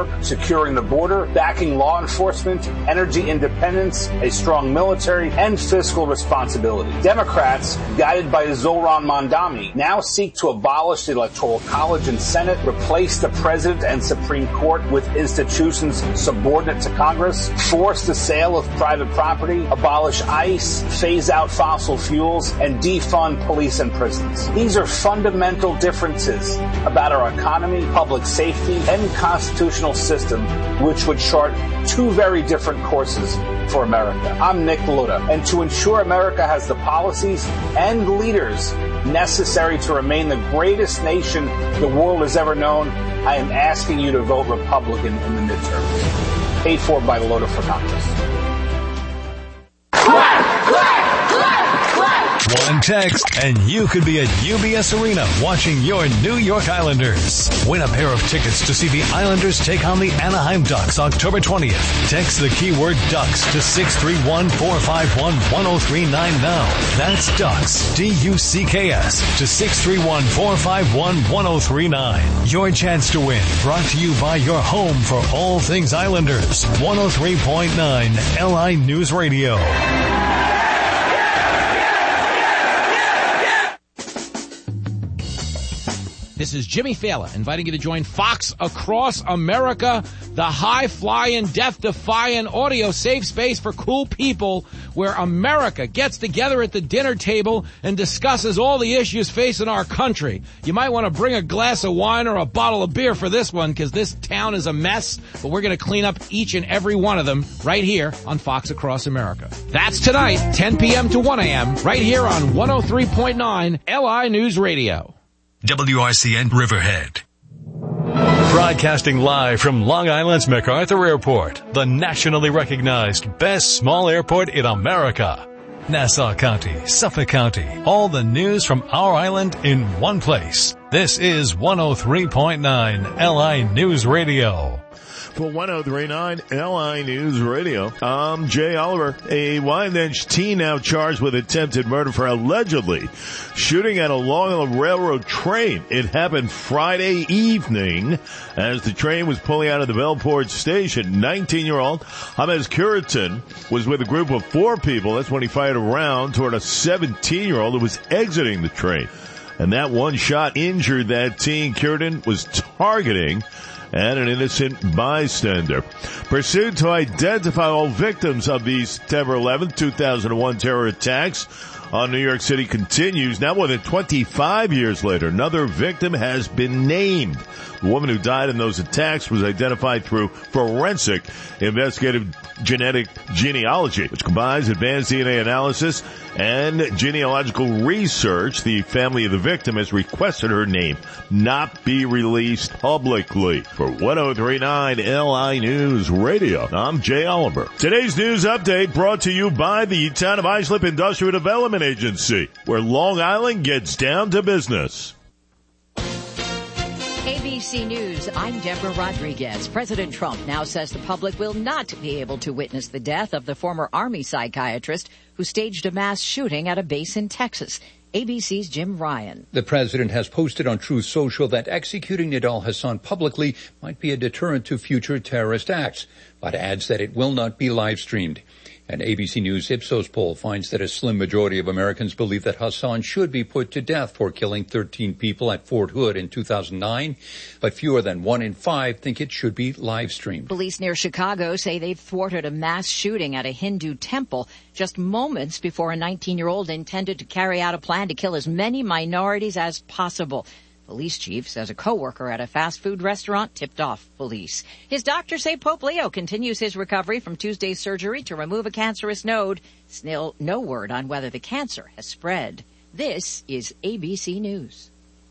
work, securing the border, backing law enforcement, energy independence, a strong military, and fiscal responsibility. Democrats, guided by Zoran Mondani, now seek to abolish the Electoral College and Senate, replace the President and Supreme Court with institutions subordinate to Congress, force the sale of private property, abolish ICE, phase out fossil fuels, and defund police and prisons. These are fundamental differences about our economy, public safety, and constitutional system, which would chart two very different courses for America. I'm Nick Lutta, and to ensure America has the policies and leaders necessary to remain the greatest nation the world has ever known, I am asking you to vote Republican in the midterm. Paid for by Lutta for Congress. One text, and you could be at UBS Arena watching your New York Islanders. Win a pair of tickets to see the Islanders take on the Anaheim Ducks October 20th. Text the keyword Ducks to 631-451-1039 now. That's Ducks, D-U-C-K-S, to 631-451-1039. Your chance to win, brought to you by your home for all things Islanders. 103.9 LI News Radio. This is Jimmy Fallon inviting you to join Fox Across America, the high-flying, death-defying audio safe space for cool people where America gets together at the dinner table and discusses all the issues facing our country. You might want to bring a glass of wine or a bottle of beer for this one because this town is a mess, but we're going to clean up each and every one of them right here on Fox Across America. That's tonight, 10 p.m. to 1 a.m., right here on 103.9 LI News Radio. WRCN Riverhead. Broadcasting live from Long Island's MacArthur Airport, the nationally recognized best small airport in America. Nassau County, Suffolk County, all the news from our island in one place. This is 103.9 LI News Radio. For 103.9 LI News Radio, I'm Jay Oliver. A Wyandanch teen now charged with attempted murder for allegedly shooting at a Long Island Railroad train. It happened Friday evening as the train was pulling out of the Bellport station. 19-year-old James Curitan was with a group of 4 people. That's when he fired a round toward a 17-year-old who was exiting the train. And that one shot injured that teen. Curitan was targeting and an innocent bystander. Pursuit to identify all victims of these September 11th, 2001 terror attacks on New York City continues. Now more than 25 years later, another victim has been named. The woman who died in those attacks was identified through forensic investigative genetic genealogy, which combines advanced DNA analysis and genealogical research. The family of the victim has requested her name not be released publicly. For 103.9 LI News Radio, I'm Jay Oliver. Today's news update brought to you by the Town of Islip Industrial Development Agency, where Long Island gets down to business. ABC News, I'm Deborah Rodriguez. President Trump now says the public will not be able to witness the death of the former Army psychiatrist who staged a mass shooting at a base in Texas. ABC's Jim Ryan. The president has posted on Truth Social that executing Nidal Hasan publicly might be a deterrent to future terrorist acts, but adds that it will not be live streamed. An ABC News Ipsos poll finds that a slim majority of Americans believe that Hasan should be put to death for killing 13 people at Fort Hood in 2009, but fewer than 1 in 5 think it should be live streamed. Police near Chicago say they've thwarted a mass shooting at a Hindu temple just moments before a 19-year-old intended to carry out a plan to kill as many minorities as possible. Police chief says a coworker at a fast food restaurant tipped off police. His doctors say Pope Leo continues his recovery from Tuesday's surgery to remove a cancerous node. Still no word on whether the cancer has spread. This is ABC News.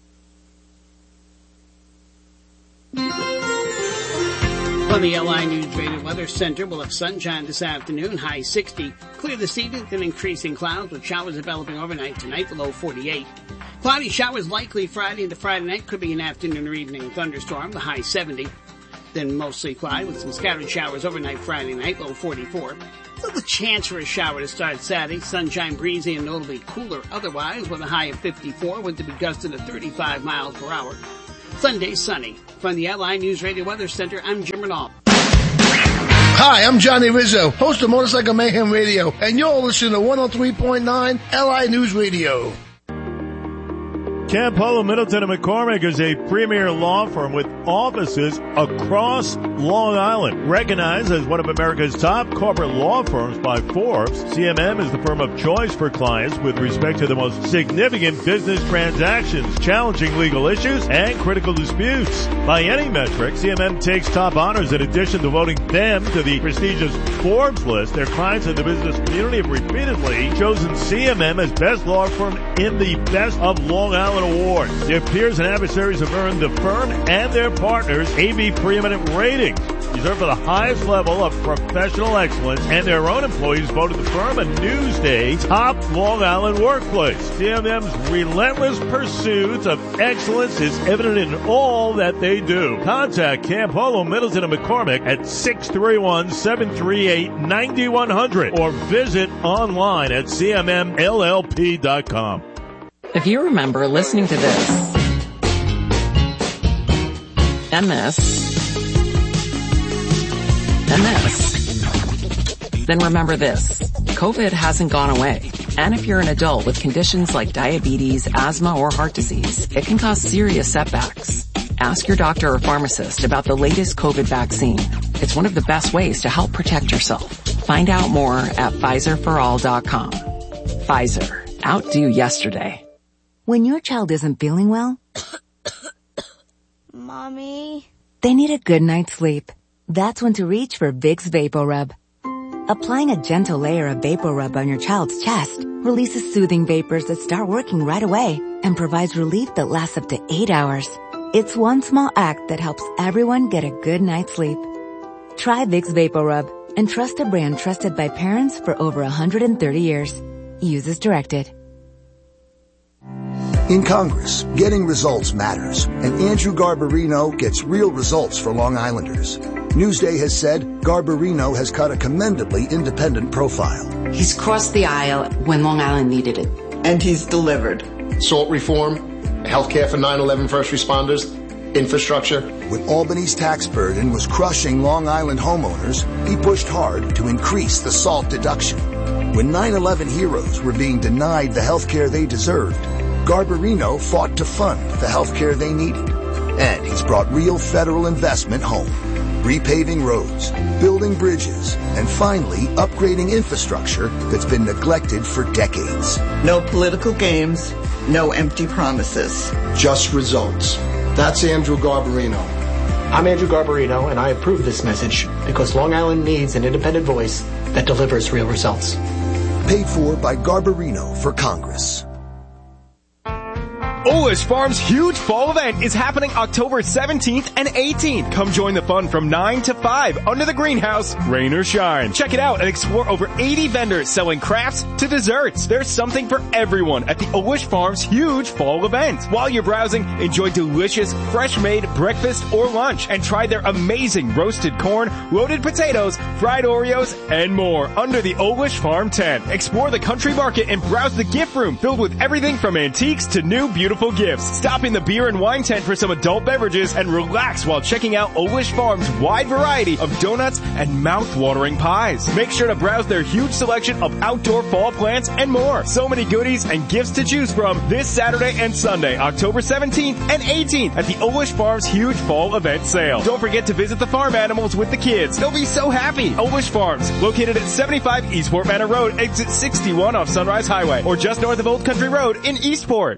On the LI News Radio Weather Center, we'll have sunshine this afternoon, high 60. Clear this evening, then increasing clouds with showers developing overnight tonight, the low 48. Cloudy showers likely Friday into Friday night. Could be an afternoon or evening thunderstorm, the high 70. Then mostly cloudy with some scattered showers overnight Friday night, low 44. Still the chance for a shower to start Saturday. Sunshine, breezy, and notably cooler otherwise with a high of 54. Wind to be gusted at 35 miles per hour. Sunday sunny. From the LI News Radio Weather Center, I'm Jim Renaud. Hi, I'm Johnny Rizzo, host of Motorcycle Mayhem Radio, and you're listening to 103.9 LI News Radio. Campolo, Middleton & McCormick is a premier law firm with offices across Long Island. Recognized as one of America's top corporate law firms by Forbes, CMM is the firm of choice for clients with respect to the most significant business transactions, challenging legal issues, and critical disputes. By any metric, CMM takes top honors in addition to voting them to the prestigious Forbes list. Their clients in the business community have repeatedly chosen CMM as best law firm in the Best of Long Island Award. Their peers and adversaries have earned the firm and their partners AV Preeminent ratings, reserved for the highest level of professional excellence, and their own employees voted the firm a Newsday top Long Island workplace. CMM's relentless pursuit of excellence is evident in all that they do. Contact Campolo, Middleton & McCormick at 631-738-9100 or visit online at cmmllp.com. If you remember listening to this, and this, then remember this. COVID hasn't gone away. And if you're an adult with conditions like diabetes, asthma, or heart disease, it can cause serious setbacks. Ask your doctor or pharmacist about the latest COVID vaccine. It's one of the best ways to help protect yourself. Find out more at PfizerForAll.com. Pfizer. Outdo yesterday. When your child isn't feeling well, Mommy, they need a good night's sleep. That's when to reach for Vicks VapoRub. Applying a gentle layer of VapoRub on your child's chest releases soothing vapors that start working right away and provides relief that lasts up to 8 hours. It's one small act that helps everyone get a good night's sleep. Try Vicks VapoRub and trust a brand trusted by parents for over 130 years. Use as directed. In Congress, getting results matters, and Andrew Garbarino gets real results for Long Islanders. Newsday has said Garbarino has cut a commendably independent profile. He's crossed the aisle when Long Island needed it. And he's delivered. Salt reform, healthcare for 9/11 first responders, infrastructure. When Albany's tax burden was crushing Long Island homeowners, he pushed hard to increase the SALT deduction. When 9/11 heroes were being denied the healthcare they deserved, Garbarino fought to fund the healthcare they needed. And he's brought real federal investment home. Repaving roads, building bridges, and finally upgrading infrastructure that's been neglected for decades. No political games, no empty promises. Just results. That's Andrew Garbarino. I'm Andrew Garbarino, and I approve this message because Long Island needs an independent voice that delivers real results. Paid for by Garbarino for Congress. Olish Farms' huge fall event is happening October 17th and 18th. Come join the fun from 9 to 5 under the greenhouse, rain or shine. Check it out and explore over 80 vendors selling crafts to desserts. There's something for everyone at the Olish Farms' huge fall event. While you're browsing, enjoy delicious, fresh-made breakfast or lunch and try their amazing roasted corn, loaded potatoes, fried Oreos, and more under the Olish Farm tent. Explore the country market and browse the gift room filled with everything from antiques to new beautiful gifts. Stop in the beer and wine tent for some adult beverages and relax while checking out Olish Farms' wide variety of donuts and mouth-watering pies. Make sure to browse their huge selection of outdoor fall plants and more. So many goodies and gifts to choose from this Saturday and Sunday, October 17th and 18th at the Olish Farms' huge fall event sale. Don't forget to visit the farm animals with the kids. They'll be so happy. Olish Farms, located at 75 Eastport Manor Road, exit 61 off Sunrise Highway, or just north of Old Country Road in Eastport.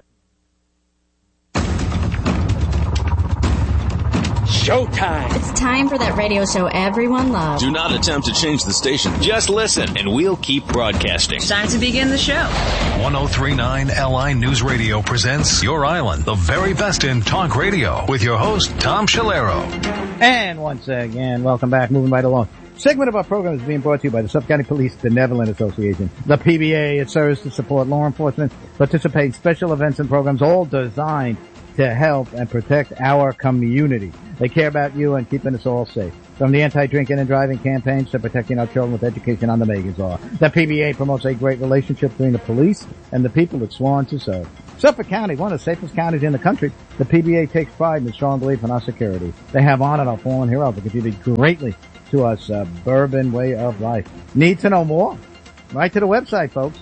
Showtime! It's time for that radio show everyone loves. Do not attempt to change the station. Just listen, and we'll keep broadcasting. It's time to begin the show. 103.9 LI News Radio presents Your Island, the very best in talk radio, with your host, Tom Shalero. And once again, welcome back. Moving right along. Segment of our program is being brought to you by the Suffolk County Police Benevolent Association. The PBA, it serves to support law enforcement, participate in special events and programs, all designed to help and protect our community. They care about you and keeping us all safe. From the anti-drinking and driving campaigns to protecting our children with education on the Megas are. The PBA promotes a great relationship between the police and the people it's sworn to serve. Suffolk County, one of the safest counties in the country. The PBA takes pride in the strong belief in our security. They have honored our fallen heroes and contributed greatly to our suburban way of life. Need to know more? Right to the website, folks.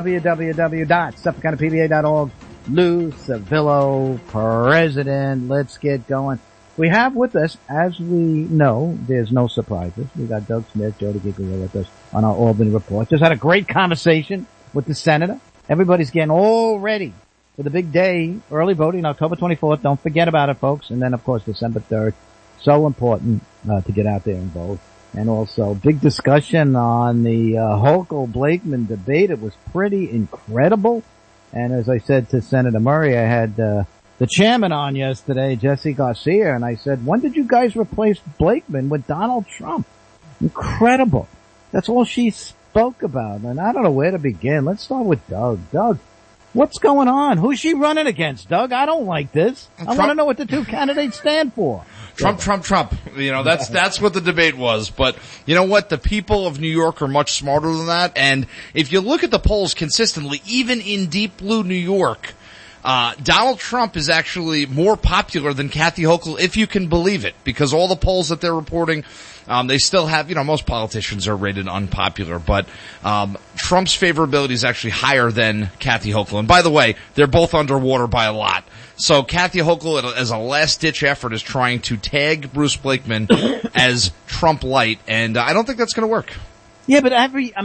www.suffolkcountypba.org. Lou Savillo, president. Let's get going. We have with us, as we know, there's no surprises. We got Doug Smith, Jody Giglio with us on our Albany Report. Just had a great conversation with the senator. Everybody's getting all ready for the big day, early voting, October 24th. Don't forget about it, folks. And then, of course, December 3rd. So important to get out there and vote. And also, big discussion on the Hochul-Blakeman debate. It was pretty incredible. And as I said to Senator Murray, I had the chairman on yesterday, Jesse Garcia, and I said, when did you guys replace Blakeman with Donald Trump? Incredible. That's all she spoke about. And I don't know where to begin. Let's start with Doug. Doug, what's going on? Who's she running against, Doug? I don't like this. I want to know what the two candidates stand for. Trump. You know, that's what the debate was. But you know what? The people of New York are much smarter than that. And if you look at the polls consistently, even in deep blue New York, Donald Trump is actually more popular than Kathy Hochul, if you can believe it, because all the polls that they're reporting, they still have, you know, most politicians are rated unpopular, but Trump's favorability is actually higher than Kathy Hochul. And by the way, they're both underwater by a lot. So Kathy Hochul, as a last-ditch effort, is trying to tag Bruce Blakeman as Trump light, and I don't think that's going to work. Yeah, but I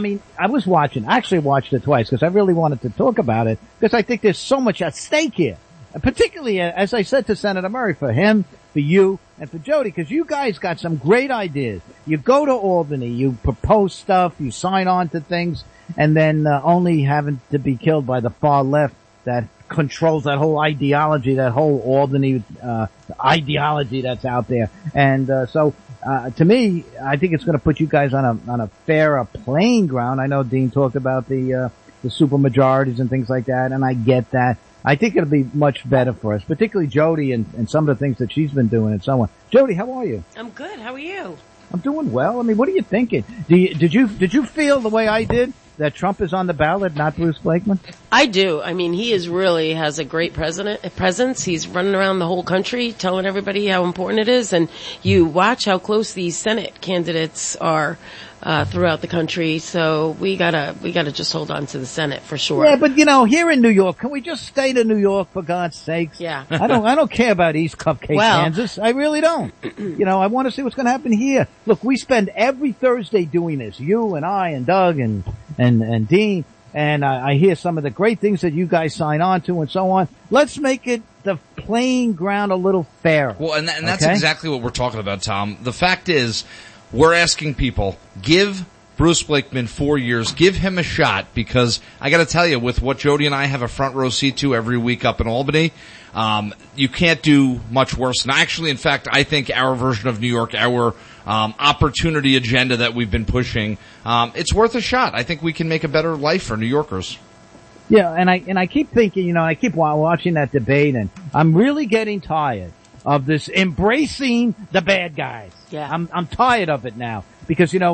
actually watched it twice because I really wanted to talk about it because I think there's so much at stake here. Particularly, as I said to Senator Murray, for him, for you, and for Jody, because you guys got some great ideas. You go to Albany, you propose stuff, you sign on to things, and then only having to be killed by the far left that controls that whole ideology, that whole Albany ideology that's out there. And so to me, I think it's going to put you guys on a fairer playing ground. I know Dean talked about the super majorities and things like that, and I get that. I think it'll be much better for us, particularly Jody and some of the things that she's been doing and so on. Jody, how are you? I'm good. How are you? I'm doing well. I mean, what are you thinking? Did you feel the way I did? That Trump is on the ballot, not Bruce Blakeman? I do. I mean, he really has a great presence. He's running around the whole country telling everybody how important it is. And you watch how close these Senate candidates are throughout the country. So we gotta just hold on to the Senate for sure. Yeah, but you know, here in New York, can we just stay to New York for God's sakes? Yeah. I don't care about East Cupcake, Kansas. I really don't. You know, I want to see what's going to happen here. Look, we spend every Thursday doing this. You and I and Doug and Dean. And I hear some of the great things that you guys sign on to and so on. Let's make it the playing ground a little fairer. Well, and that's exactly what we're talking about, Tom. The fact is, we're asking people, give Bruce Blakeman 4 years, give him a shot, because I gotta tell you, with what Jody and I have a front row seat to every week up in Albany, you can't do much worse. And actually, in fact, I think our version of New York, our opportunity agenda that we've been pushing, it's worth a shot. I think we can make a better life for New Yorkers. Yeah, and I keep thinking, you know, I keep watching that debate, and I'm really getting tired of this embracing the bad guys. Yeah. I'm tired of it now. Because, there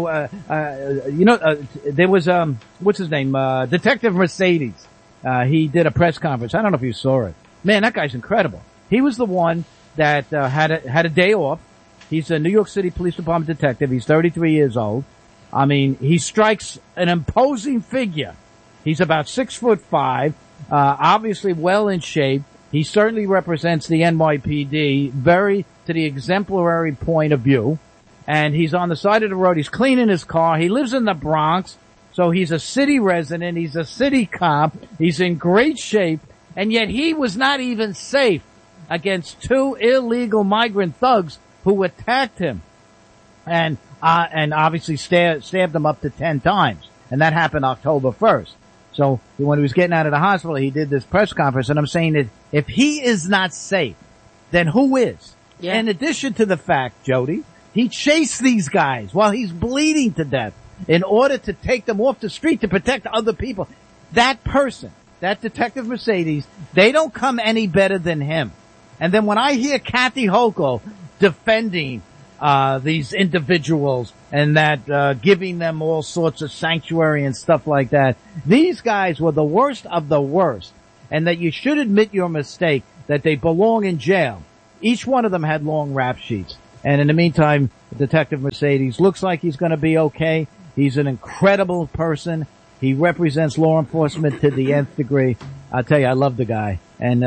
was, what's his name? Detective Mercedes. He did a press conference. I don't know if you saw it. Man, that guy's incredible. He was the one that, had a day off. He's a New York City Police Department detective. He's 33 years old. I mean, he strikes an imposing figure. He's about 6'5", obviously well in shape. He certainly represents the NYPD very to the exemplary point of view. And he's on the side of the road. He's cleaning his car. He lives in the Bronx. So he's a city resident. He's a city cop. He's in great shape. And yet he was not even safe against two illegal migrant thugs who attacked him. And obviously stabbed him up to 10 times. And that happened October 1st. So when he was getting out of the hospital, he did this press conference, and I'm saying that if he is not safe, then who is? Yeah. In addition to the fact, Jody, he chased these guys while he's bleeding to death in order to take them off the street to protect other people. That person, that Detective Mercedes, they don't come any better than him. And then when I hear Kathy Hochul defending these individuals and that giving them all sorts of sanctuary and stuff like that, these guys were the worst of the worst. and that you should admit your mistake, that they belong in jail. Each one of them had long rap sheets. And in the meantime, Detective Mercedes looks like he's going to be okay. He's an incredible person. He represents law enforcement to the nth degree. I'll tell you, I love the guy. And,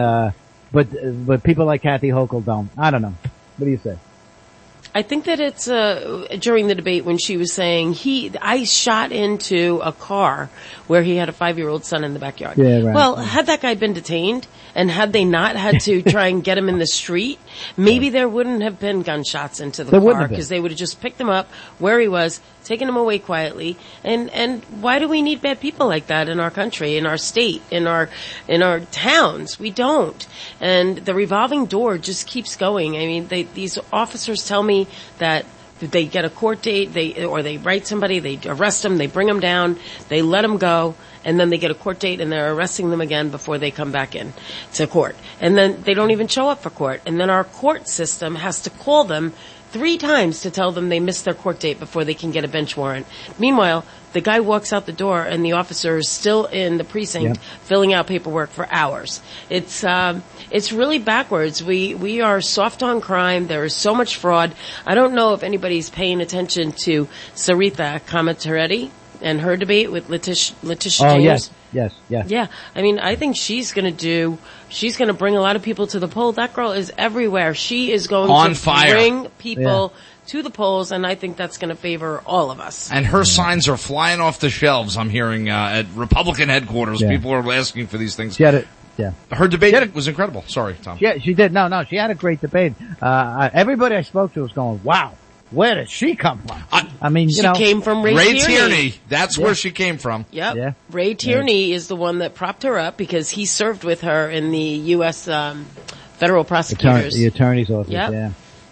but people like Kathy Hochul don't. I don't know. What do you say? I think that it's during the debate when she was saying I shot into a car where he had a 5-year-old son in the backyard. Yeah, right. Well, had that guy been detained and had they not had to try and get him in the street, maybe there wouldn't have been gunshots into the car because they would have just picked him up where he was, taken him away quietly. And why do we need bad people like that in our country, in our state, in our towns? We don't. And the revolving door just keeps going. I mean, these officers tell me that they get a court date, they write somebody, they arrest them, they bring them down, they let them go, and then they get a court date and they're arresting them again before they come back in to court. And then they don't even show up for court. And then our court system has to call them 3 times to tell them they missed their court date before they can get a bench warrant. Meanwhile, the guy walks out the door and the officer is still in the precinct filling out paperwork for hours. It's really backwards. We are soft on crime. There is so much fraud. I don't know if anybody's paying attention to Sarita Kamatareddy and her debate with Letitia James. Yes. Yeah. I mean, I think she's going to bring a lot of people to the poll. That girl is everywhere. She is going to bring people to the polls, and I think that's going to favor all of us. And her signs are flying off the shelves. I'm hearing at Republican headquarters, people are asking for these things. She had it. Yeah. Her debate was incredible. Sorry, Tom. Yeah, she did. No, she had a great debate. Everybody I spoke to was going, wow. Where did she come from? I mean, she came from Ray Tierney. That's where she came from. Yep. Yeah. Ray Tierney is the one that propped her up because he served with her in the U.S. Federal prosecutors. The attorney's office, yeah.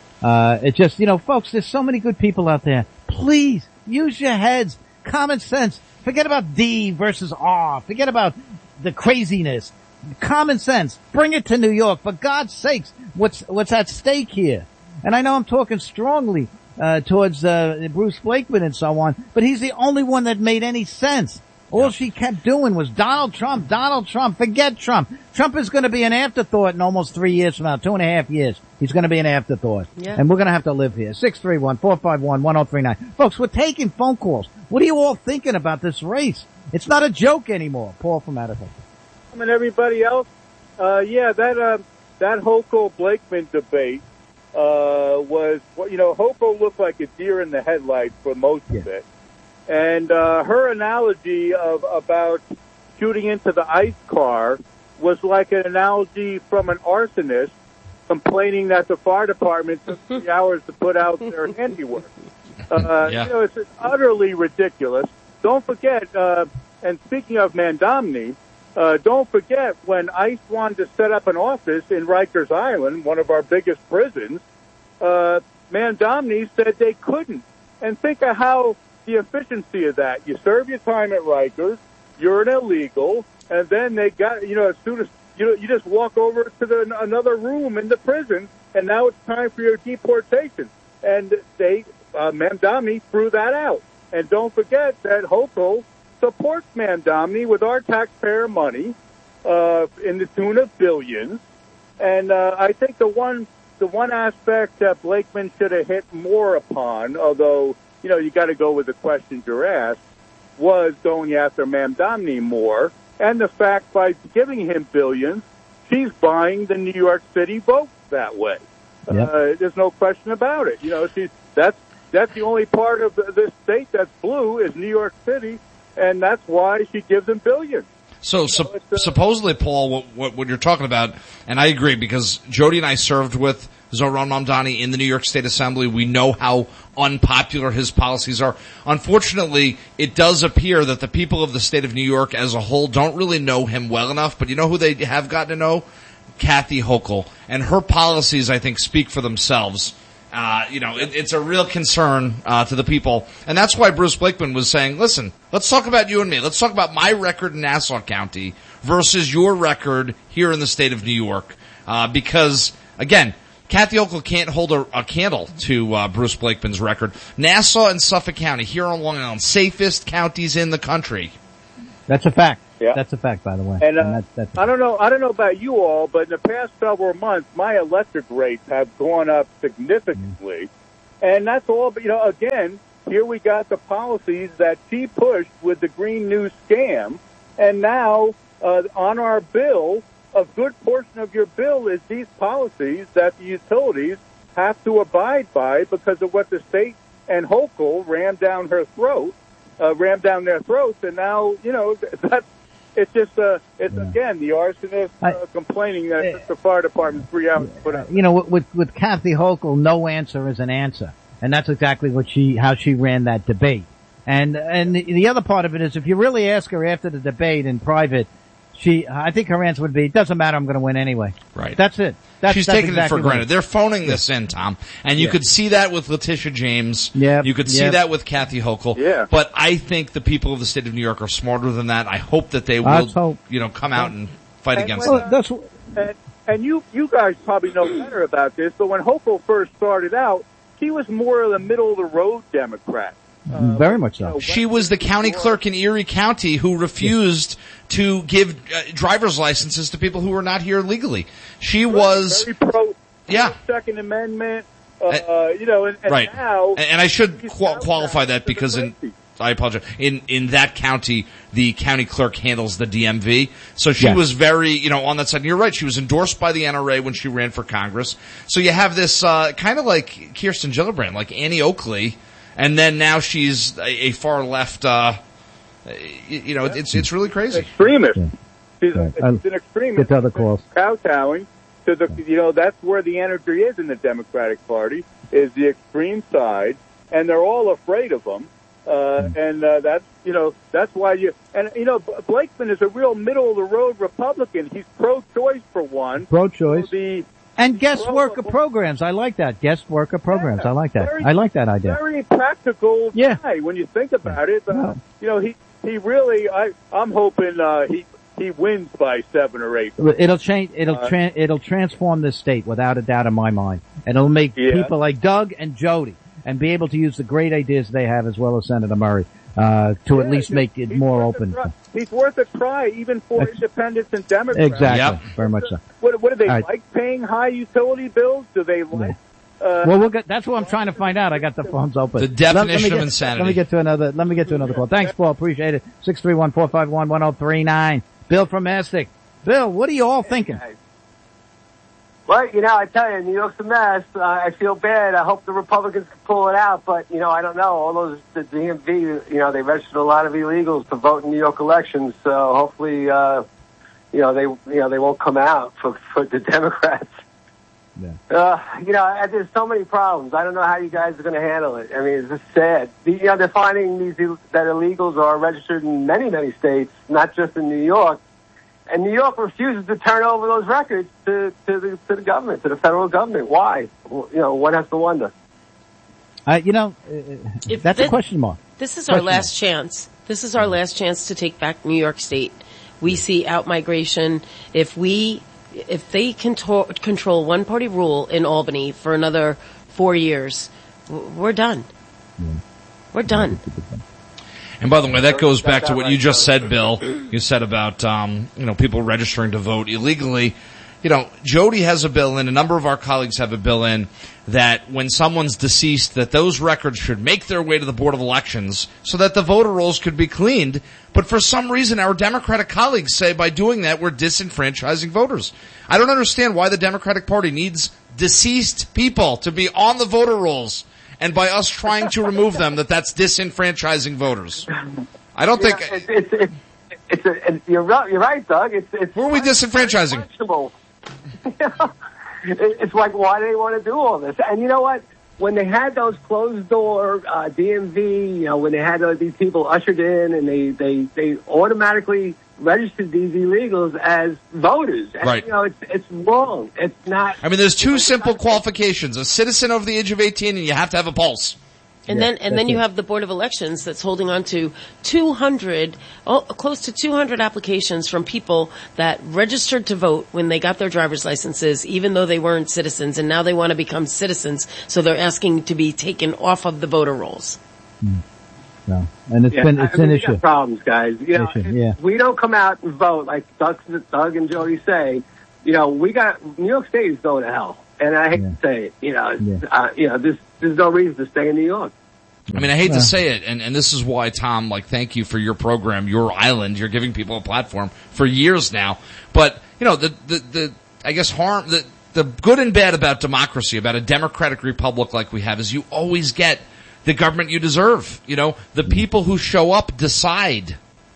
It just, folks, there's so many good people out there. Please, use your heads. Common sense. Forget about D versus R. Forget about the craziness. Common sense. Bring it to New York. For God's sakes, what's at stake here? And I know I'm talking strongly towards Bruce Blakeman and so on, but he's the only one that made any sense. All she kept doing was Donald Trump, forget Trump. Trump is going to be an afterthought in almost 3 years from now, 2.5 years. He's going to be an afterthought. Yeah. And we're going to have to live here. 631-451-1039. Folks, we're taking phone calls. What are you all thinking about this race? It's not a joke anymore. Paul from Attica. And everybody else, that Hochul-Blakeman debate was, Hochul looked like a deer in the headlights for most of it. And her analogy about shooting into the ICE car was like an analogy from an arsonist complaining that the fire department took 3 hours to put out their handiwork. It's utterly ridiculous. Don't forget, and speaking of Mamdani, don't forget when ICE wanted to set up an office in Rikers Island, one of our biggest prisons, Mamdani said they couldn't. And think of how the efficiency of that. You serve your time at Rikers, you're an illegal, and then they got, as soon as you just walk over to another room in the prison, and now it's time for your deportation. And Mamdani threw that out. And don't forget that Hochul supports Mamdani with our taxpayer money in the tune of billions. And I think the one aspect that Blakeman should have hit more upon, although you got to go with the questions you're asked, was going after Mamdani more, and the fact by giving him billions, she's buying the New York City vote that way. Yep. There's no question about it. That's the only part of this state that's blue is New York City, and that's why she gives him billions. So supposedly, Paul, what you're talking about, and I agree because Jody and I served with Zohran Mamdani in the New York State Assembly. We know how unpopular his policies are. Unfortunately, it does appear that the people of the state of New York as a whole don't really know him well enough. But you know who they have gotten to know? Kathy Hochul. And her policies, I think, speak for themselves. It's a real concern to the people. And that's why Bruce Blakeman was saying, listen, let's talk about you and me. Let's talk about my record in Nassau County versus your record here in the state of New York. Because, again, Kathy Hochul can't hold a candle to Bruce Blakeman's record. Nassau and Suffolk County, here on Long Island, safest counties in the country. That's a fact. Yeah. That's a fact, by the way. And that's I don't know about you all, but in the past several months, my electric rates have gone up significantly. And that's all, but, again, here we got the policies that she pushed with the Green New scam. And now, on our bill, a good portion of your bill is these policies that the utilities have to abide by because of what the state and Hochul rammed down their throats. And now, it's just, again, the arsonist complaining that the fire department's 3 hours to put out. With Kathy Hochul, no answer is an answer. And that's exactly how she ran that debate. And the other part of it is if you really ask her after the debate in private, I think her answer would be, it doesn't matter, I'm going to win anyway. Right. That's it. She's taking exactly it for granted. Right. They're phoning this in, Tom. And you could see that with Letitia James. Yep. You could see that with Kathy Hochul. Yeah. But I think the people of the state of New York are smarter than that. I hope that they will, come out and fight against that. And you guys probably know better about this, but when Hochul first started out, she was more of the middle-of-the-road Democrat. Very much so. She was the county clerk in Erie County who refused to give driver's licenses to people who were not here legally. She was very pro Second Amendment. And right. Now, and I should qualify that because I apologize. In that county, the county clerk handles the DMV. So she was very, on that side. And you're right. She was endorsed by the NRA when she ran for Congress. So you have this, kind of like Kirsten Gillibrand, like Annie Oakley. And then now she's a far left, it's really crazy. Extremist. Yeah. She's an extremist. Get to other calls. Kowtowing to the, that's where the energy is in the Democratic Party, is the extreme side, and they're all afraid of them. That's why Blakeman is a real middle-of-the-road Republican. He's pro-choice for one. Pro-choice. And guest worker programs. I like that. Guest worker programs. I like that. I like that idea. Very practical guy when you think about it. But, he really, I'm hoping, he wins by 7 or 8. It'll change, it'll transform this state without a doubt in my mind. And it'll make people like Doug and Jody and be able to use the great ideas they have as well as Senator Murray, to at least make it more open. He's worth a try, even for independents and Democrats. Exactly. Very much so. What do they like paying high utility bills? Do they like? That's what I'm trying to find out. I got the phones open. The definition of insanity. Let me get to another call. Thanks, Paul. Appreciate it. 631-451-1039. Bill from Mastic. Bill, what are you all thinking? Well, I tell you, New York's a mess. I feel bad. I hope the Republicans can pull it out, but, I don't know. All the DMV, they registered a lot of illegals to vote in New York elections, so hopefully, they won't come out for the Democrats. Yeah. There's so many problems. I don't know how you guys are going to handle it. I mean, it's just sad. They're finding that illegals are registered in many, many states, not just in New York. And New York refuses to turn over those records to the government, to the federal government. Why? One has to wonder. That's a question mark. This is our last chance. This is our last chance to take back New York State. We see out-migration. If they control one-party rule in Albany for another 4 years, we're done. Yeah. We're done. And by the way, that goes back to what you just said, Bill. You said about, people registering to vote illegally. Jody has a bill in, a number of our colleagues have a bill in, that when someone's deceased, that those records should make their way to the Board of Elections so that the voter rolls could be cleaned. But for some reason, our Democratic colleagues say by doing that, we're disenfranchising voters. I don't understand why the Democratic Party needs deceased people to be on the voter rolls. And by us trying to remove them, that's disenfranchising voters. I don't think you're right, Doug. Who are we disenfranchising? It's like, why do they want to do all this? And you know what? When they had those closed door DMV, when they had these people ushered in, and they automatically registered these illegals as voters. And, right. It's wrong. It's not. I mean, there's two simple qualifications: a citizen over the age of 18, and you have to have a pulse. And then you have the Board of Elections that's holding on to close to 200 applications from people that registered to vote when they got their driver's licenses, even though they weren't citizens, and now they want to become citizens, so they're asking to be taken off of the voter rolls. So, and it's an we issue. got problems, guys. You know, if we don't come out and vote like Doug and Jody say, you know, New York State is going to hell. And I hate to say it, you know, there's no reason to stay in New York. I mean, I hate to say it, and this is why, Tom, like, thank you for your program, Your Island. You're giving people a platform for years now. But, you know, the good and bad about democracy, about a democratic republic like we have, is you always get the government you deserve. You know, the people who show up decide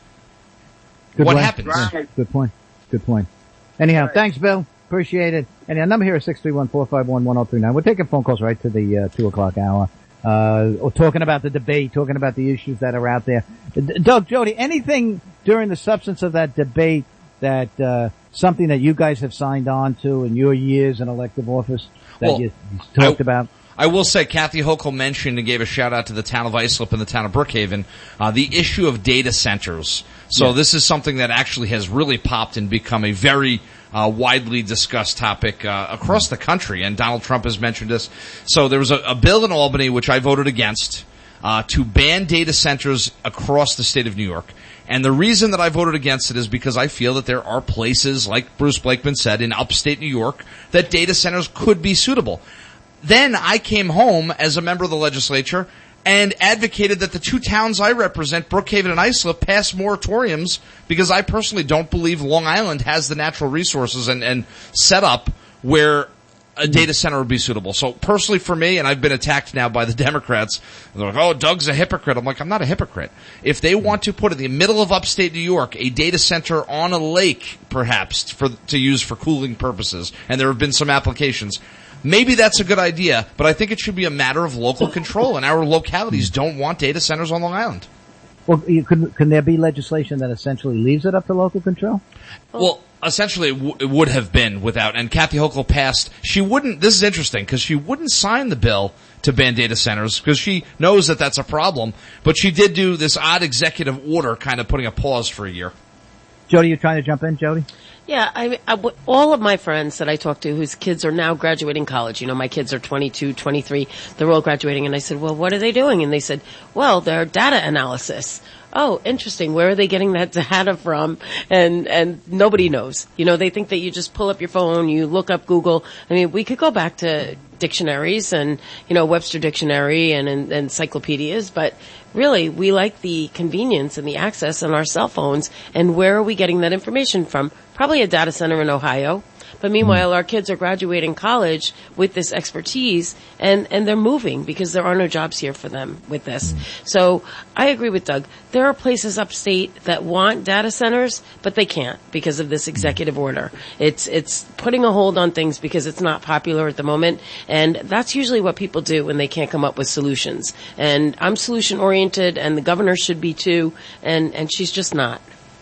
what happens. Right. Good point. Anyhow, thanks, Bill. Appreciate it. And our number here is 631-451-1039. We're taking phone calls right to the 2 o'clock hour. Talking about the debate, talking about the issues that are out there. Doug, Jody, anything during the substance of that debate that, something that you guys have signed on to in your years in elective office that you talked about? I will say Kathy Hochul mentioned and gave a shout out to the town of Islip and the town of Brookhaven, the issue of data centers. So this is something that actually has really popped and become a very widely discussed topic across the country, and Donald Trump has mentioned this. So there was a bill in Albany which I voted against to ban data centers across the state of New York. And the reason that I voted against it is because I feel that there are places, like Bruce Blakeman said, in upstate New York that data centers could be suitable. Then I came home as a member of the legislature and advocated that the two towns I represent, Brookhaven and Islip, pass moratoriums because I personally don't believe Long Island has the natural resources and setup where a data center would be suitable. So personally for me, and I've been attacked now by the Democrats, they're like, oh, Doug's a hypocrite. I'm like, I'm not a hypocrite. If they want to put in the middle of upstate New York a data center on a lake, perhaps, to use for cooling purposes, and there have been some applications, maybe that's a good idea, but I think it should be a matter of local control, and our localities don't want data centers on Long Island. Well, can there be legislation that essentially leaves it up to local control? Well, essentially it would have been without, and Kathy Hochul passed, this is interesting, because she wouldn't sign the bill to ban data centers, because she knows that that's a problem, but she did do this odd executive order kind of putting a pause for a year. Jody, you trying to jump in, Jody? Yeah, all of my friends that I talk to whose kids are now graduating college, you know, my kids are 22, 23, they're all graduating, and I said, well, what are they doing? And they said, well, they're data analysis. Oh, interesting. Where are they getting that data from? And nobody knows. You know, they think that you just pull up your phone, you look up Google. I mean, we could go back to dictionaries and, you know, Webster Dictionary and encyclopedias, but really, we like the convenience and the access on our cell phones. And where are we getting that information from? Probably a data center in Ohio. But meanwhile, our kids are graduating college with this expertise, and they're moving because there are no jobs here for them with this. So I agree with Doug. There are places upstate that want data centers, but they can't because of this executive order. It's putting a hold on things because it's not popular at the moment, and that's usually what people do when they can't come up with solutions. And I'm solution oriented, and the governor should be too, and she's just not.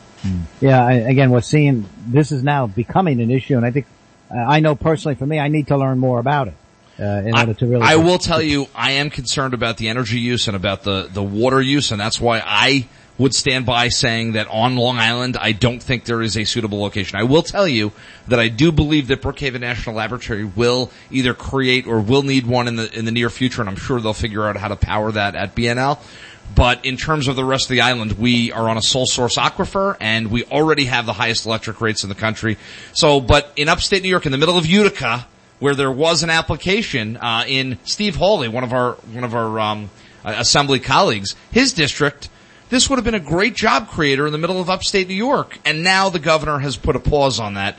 Yeah, again, we're seeing this is now becoming an issue, and I think I know personally for me, I need to learn more about it in order to really. I will tell you, I am concerned about the energy use and about the water use, and that's why I would stand by saying that on Long Island, I don't think there is a suitable location. I will tell you that I do believe that Brookhaven National Laboratory will either create or will need one in the near future, and I'm sure they'll figure out how to power that at BNL. But in terms of the rest of the island, we are on a sole source aquifer, and we already have the highest electric rates in the country. So, but in upstate New York, in the middle of Utica, where there was an application, in Steve Hawley, one of our assembly colleagues, his district, this would have been a great job creator in the middle of upstate New York. And now the governor has put a pause on that.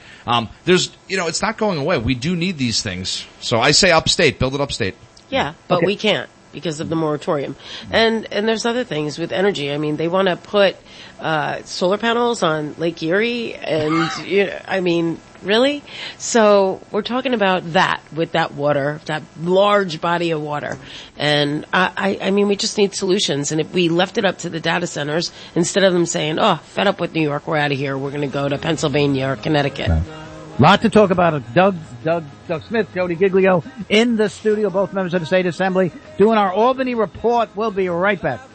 It's not going away. We do need these things. So I say upstate, build it upstate. Yeah, but we can't because of the moratorium. And there's other things with energy. I mean, they want to put solar panels on Lake Erie, and really? So we're talking about that with that water, that large body of water. And I mean, we just need solutions. And if we left it up to the data centers, instead of them saying, oh, fed up with New York, we're out of here, we're going to go to Pennsylvania or Connecticut. Lot to talk about. Doug Smith, Jody Giglio in the studio, both members of the State Assembly, doing our Albany report. We'll be right back.